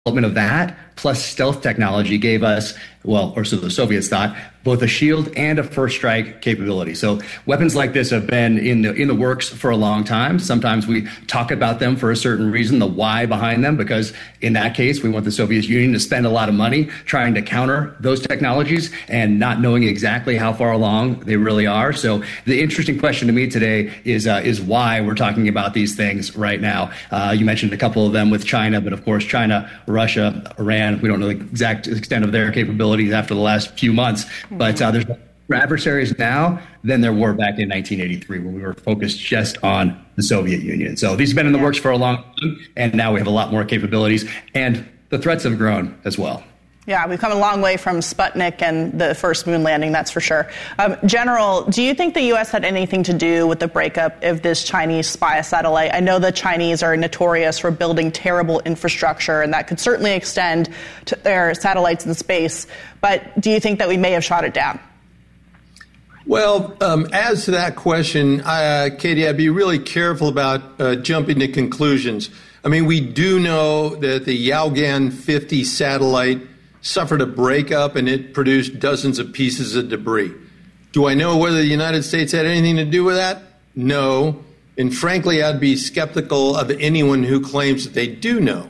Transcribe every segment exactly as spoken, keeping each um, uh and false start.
development of that plus stealth technology gave us, well, or so the Soviets thought, both a shield and a first strike capability. So weapons like this have been in the in the works for a long time. Sometimes we talk about them for a certain reason, the why behind them, because in that case, we want the Soviet Union to spend a lot of money trying to counter those technologies and not knowing exactly how far along they really are. So the interesting question to me today is uh, is why we're talking about these things right now. Uh, you mentioned a couple of them with China, but of course, China, Russia, Iran, we don't know the exact extent of their capabilities after the last few months. But uh, there's more adversaries now than there were back in nineteen eighty-three when we were focused just on the Soviet Union. So these have been in the works for a long time, and now we have a lot more capabilities, and the threats have grown as well. Yeah, we've come a long way from Sputnik and the first moon landing, that's for sure. Um, General, do you think the U S had anything to do with the breakup of this Chinese spy satellite? I know the Chinese are notorious for building terrible infrastructure, and that could certainly extend to their satellites in space. But do you think that we may have shot it down? Well, um, as to that question, uh, Katie, I'd be really careful about uh, jumping to conclusions. I mean, we do know that the Yaogan fifty satellite suffered a breakup and it produced dozens of pieces of debris. Do I know whether the United States had anything to do with that? No. And frankly, I'd be skeptical of anyone who claims that they do know.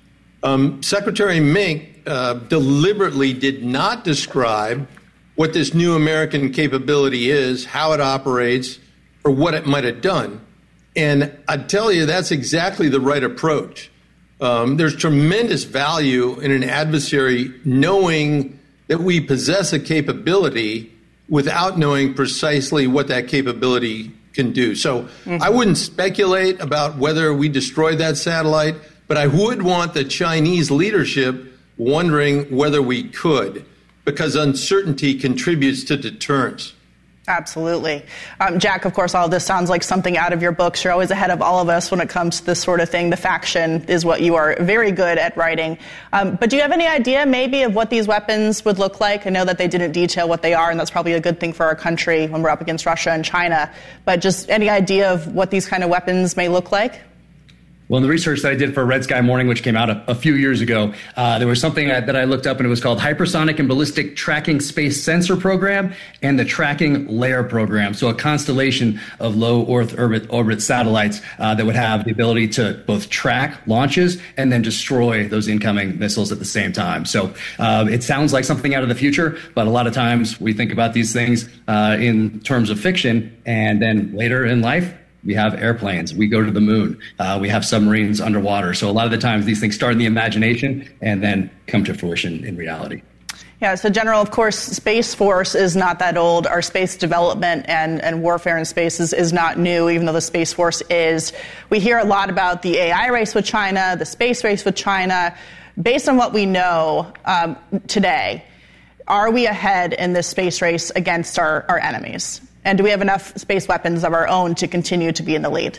Um, Secretary Mink uh, deliberately did not describe what this new American capability is, how it operates, or what it might have done. And I'd tell you that's exactly the right approach. Um, there's tremendous value in an adversary knowing that we possess a capability without knowing precisely what that capability can do. So mm-hmm. I wouldn't speculate about whether we destroyed that satellite, but I would want the Chinese leadership wondering whether we could, because uncertainty contributes to deterrence. Absolutely. Um, Jack, of course, all of this sounds like something out of your books. You're always ahead of all of us when it comes to this sort of thing. The faction is what you are very good at writing. Um, but do you have any idea maybe of what these weapons would look like? I know that they didn't detail what they are, and that's probably a good thing for our country when we're up against Russia and China. But just any idea of what these kind of weapons may look like? Well, in the research that I did for Red Sky Morning, which came out a, a few years ago, uh, there was something that, that I looked up, and it was called Hypersonic and Ballistic Tracking Space Sensor Program and the Tracking Layer Program. So a constellation of low Earth orbit, orbit satellites uh, that would have the ability to both track launches and then destroy those incoming missiles at the same time. So uh, it sounds like something out of the future, but a lot of times we think about these things uh, in terms of fiction, and then later in life, we have airplanes. We go to the moon. Uh, we have submarines underwater. So a lot of the times these things start in the imagination and then come to fruition in reality. Yeah, so General, of course, Space Force is not that old. Our space development and, and warfare in space is, is not new, even though the Space Force is. We hear a lot about the A I race with China, the space race with China. Based on what we know um, today, are we ahead in this space race against our, our enemies? And do we have enough space weapons of our own to continue to be in the lead?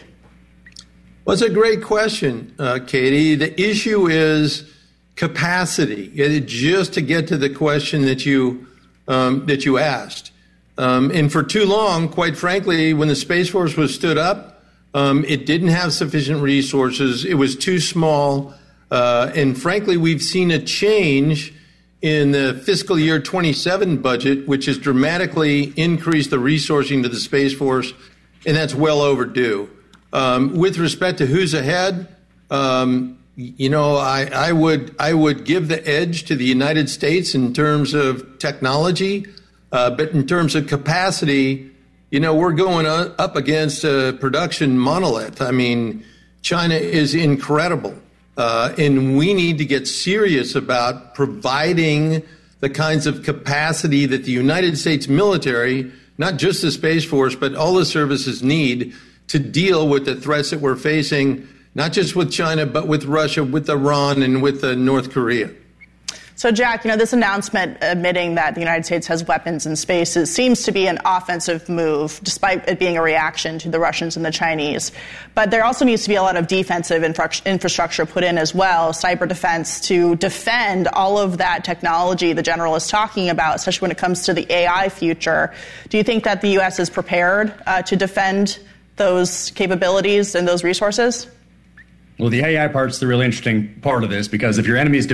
Well, it's a great question, uh, Katie. The issue is capacity. It, just to get to the question that you um, that you asked, um, and for too long, quite frankly, when the Space Force was stood up, um, it didn't have sufficient resources. It was too small, uh, and frankly, we've seen a change in the fiscal year twenty-seven budget, which has dramatically increased the resourcing to the Space Force, and that's well overdue. Um, with respect to who's ahead, um, you know, I, I would I would give the edge to the United States in terms of technology, uh, but in terms of capacity, you know, we're going up against a production monolith. I mean, China is incredible. Uh, and we need to get serious about providing the kinds of capacity that the United States military, not just the Space Force, but all the services need to deal with the threats that we're facing, not just with China, but with Russia, with Iran, and with uh, North Korea. So, Jack, you know, this announcement admitting that the United States has weapons in space it seems to be an offensive move, despite it being a reaction to the Russians and the Chinese. But there also needs to be a lot of defensive infra- infrastructure put in as well, cyber defense, to defend all of that technology the General is talking about, especially when it comes to the A I future. Do you think that the U S is prepared uh, to defend those capabilities and those resources? Well, the A I part's the really interesting part of this, because if your enemy's